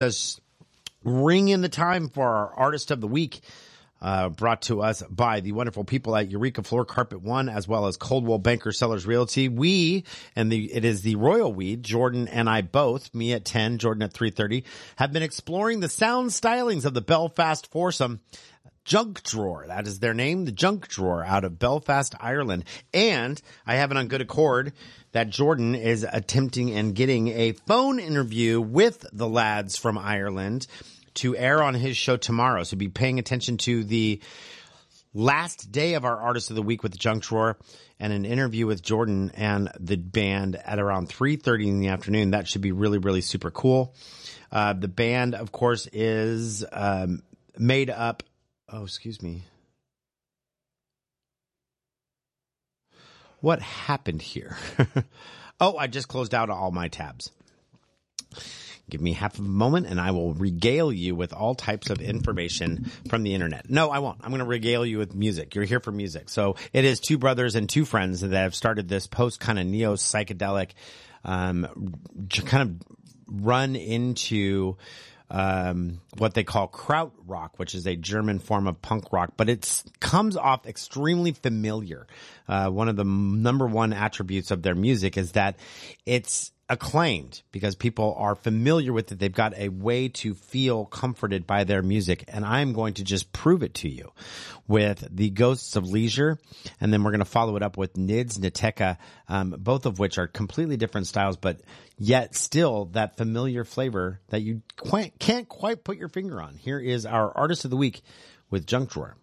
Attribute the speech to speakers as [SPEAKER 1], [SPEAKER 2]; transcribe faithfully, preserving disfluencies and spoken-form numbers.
[SPEAKER 1] Let's ring in the time for our Artist of the Week, uh, brought to us by the wonderful people at Eureka Floor Carpet One, as well as Coldwell Banker Sellers Realty. We, and the it is the Royal We, Jordan and I both, me at ten, Jordan at three thirty, have been exploring the sound stylings of the Belfast foursome Junk Drawer. That is their name, the Junk Drawer, out of Belfast, Ireland. And I have it on good accord that Jordan is attempting and getting a phone interview with the lads from Ireland to air on his show tomorrow. So be paying attention to the last day of our Artist of the Week with the Junk Drawer and an interview with Jordan and the band at around three thirty in the afternoon. That should be really, really super cool. Uh, the band, of course, is um, made up Oh, excuse me. What happened here? Oh, I just closed out all my tabs. Give me half of a moment and I will regale you with all types of information from the internet. No, I won't. I'm going to regale you with music. You're here for music. So it is two brothers and two friends that have started this post kind of neo psychedelic, um, kind of run into Um, what they call krautrock, which is a German form of punk rock, but it comes off extremely familiar. Uh, one of the number one attributes of their music is that it's acclaimed because people are familiar with it. They've got a way to feel comforted by their music, and I'm going to just prove it to you with the Ghosts of Leisure, and then we're going to follow it up with Nids Nateka, um, both of which are completely different styles, but yet still that familiar flavor that you quite, can't quite put your finger on. Here is our Artist of the Week with Junk Drawer.